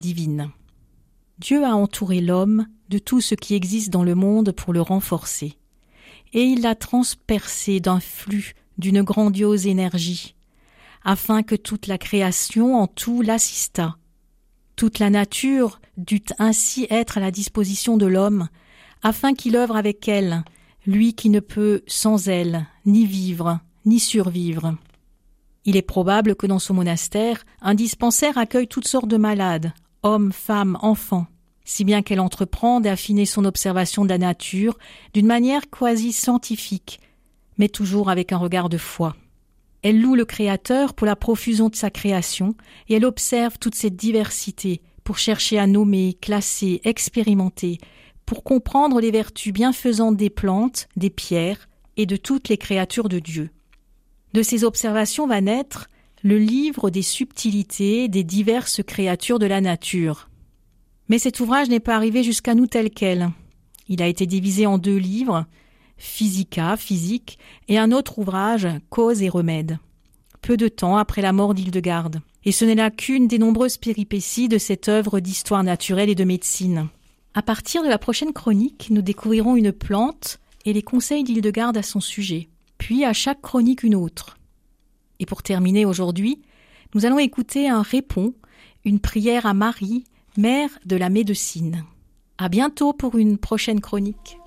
divine. Dieu a entouré l'homme de tout ce qui existe dans le monde pour le renforcer. Et il l'a transpercé d'un flux, d'une grandiose énergie, afin que toute la création en tout l'assistât. Toute la nature dut ainsi être à la disposition de l'homme, afin qu'il œuvre avec elle, lui qui ne peut sans elle ni vivre, ni survivre. Il est probable que dans ce monastère, un dispensaire accueille toutes sortes de malades, hommes, femmes, enfants, si bien qu'elle entreprend d'affiner son observation de la nature d'une manière quasi scientifique, mais toujours avec un regard de foi. Elle loue le Créateur pour la profusion de sa création et elle observe toute cette diversité pour chercher à nommer, classer, expérimenter, pour comprendre les vertus bienfaisantes des plantes, des pierres et de toutes les créatures de Dieu. De ces observations va naître le livre des subtilités des diverses créatures de la nature. Mais cet ouvrage n'est pas arrivé jusqu'à nous tel quel. Il a été divisé en 2 livres, Physica, physique, et un autre ouvrage, Cause et remède, peu de temps après la mort d'Hildegarde. Et ce n'est là qu'une des nombreuses péripéties de cette œuvre d'histoire naturelle et de médecine. À partir de la prochaine chronique, nous découvrirons une plante et les conseils d'Hildegarde à son sujet, puis à chaque chronique une autre. Et pour terminer aujourd'hui, nous allons écouter un répon, une prière à Marie, mère de la médecine. À bientôt pour une prochaine chronique.